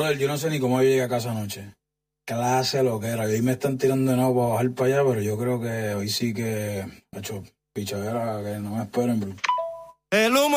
Brother, yo no sé ni cómo yo llegué a casa anoche. Clase lo que era. Hoy me están tirando de nuevo para bajar para allá, pero yo creo que hoy sí que, hecho, pichadera, que no me esperen, bro. El humo